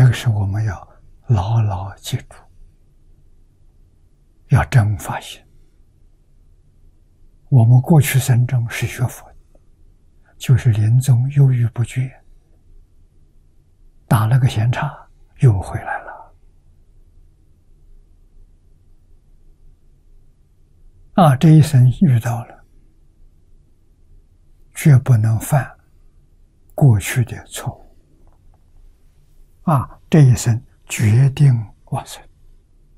个是我们要牢牢记住，要真发心。我们过去生中是学佛的，就是临终犹豫不决，打了个闲岔，又回来了。这一生遇到了，绝不能犯过去的错误。这一生决定往生。